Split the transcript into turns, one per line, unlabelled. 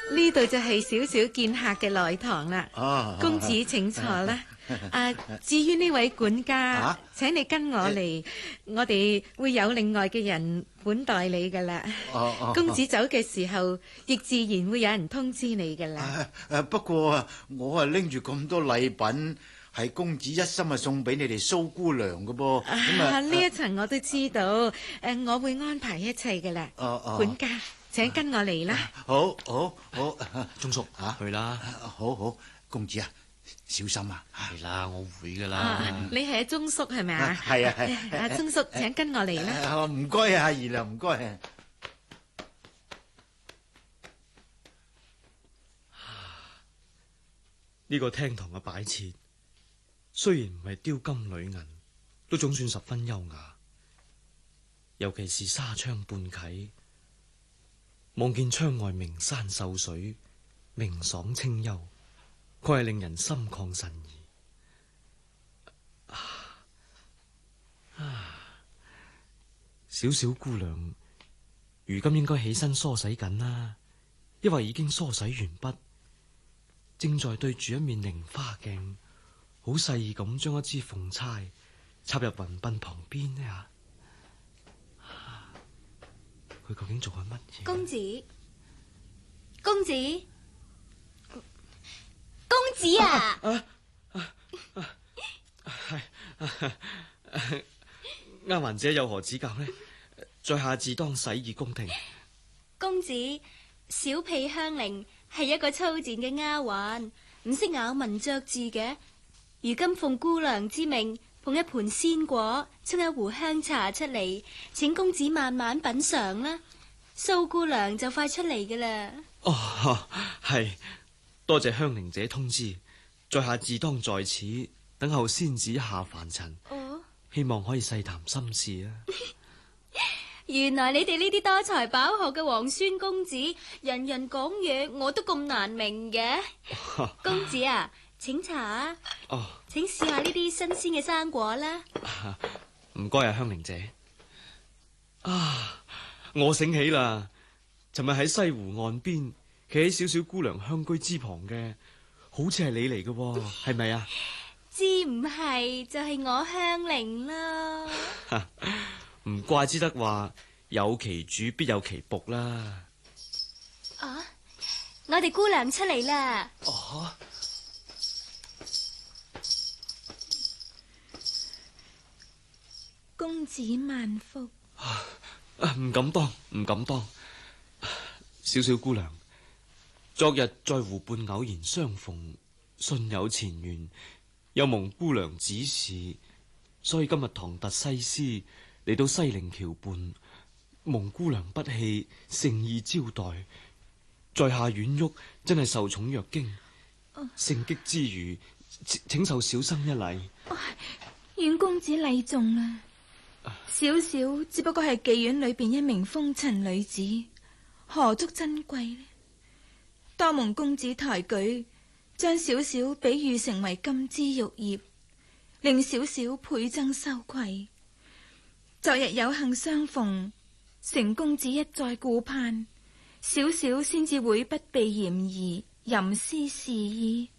呢度就係少少見客嘅內堂啦。公子請坐啦。至於呢位管家，請你跟我嚟，我哋會有另外嘅人款待你噶啦。公子走嘅時候，亦自然會有人通知你噶啦。
不過我拎住咁多禮品，係公子一心送俾你哋蘇姑娘噶噃。
呢一層我都知道，我會安排一切噶啦。管家，請跟我嚟啦。
好，
鐘叔去啦。
好，公子啊，小心啊！
係啦，我會噶啦。
你係鐘叔係咪啊？
係啊。
鐘叔，請跟我嚟啦。
唔該啊，姨娘，唔該。
呢個廳堂嘅擺設，雖然唔係雕金鋁銀，都總算十分優雅。尤其是紗窗半啟，望見窗外名山秀水，明爽清幽，確係令人心曠神怡。小小姑娘如今應該起身梳洗緊啦，因為已經梳洗完畢，正在對住一面菱花鏡，好細意咁將一支鳳釵插入雲鬢旁邊呢。佢究竟做緊乜嘢？
公子啊！
丫鬟姐有何指教呢？在下自當洗耳恭聽。
公子，小婢香菱係一個粗賤嘅丫鬟，唔識咬文嚼字嘅。如今奉姑娘之命，捧一盤鮮果，沖一壺香茶出嚟，請公子慢慢品嘗啦。蘇姑娘就快出嚟噶啦。
係，多謝香菱姐通知，在下自當在此等候仙子下凡塵。希望可以細談心事啊。
原來你哋呢啲多才飽學嘅皇孫公子，人人講嘢我都咁難明嘅。公子啊，請茶啊。請試下呢啲新鮮嘅生果啦。
唔該啊，香菱姐。我醒起啦，尋日喺西湖岸邊企喺小小姑娘香居之旁嘅，好似係你嚟嘅，係咪啊？
知唔係就係我香菱啦。
唔怪之得話有其主必有其僕啦。
我哋姑娘出嚟啦。
公子萬福。
唔敢當。小小姑娘，昨日在湖畔偶然相逢，信有前緣，又蒙姑娘指示，所以今日堂特西施嚟到西泠橋畔，蒙姑娘不棄，誠意招待，在下婉玉真係受寵若驚，盛極之餘，請受小生一禮。
阮公子禮重啦。小小只不過係妓院裏邊一名風塵女子，何足珍貴呢？多蒙公子抬舉，將小小比喻成為金枝玉葉，令小小倍增羞愧。昨日有幸相逢，成公子一再顧盼，小小先至會不避嫌疑，吟詩示意。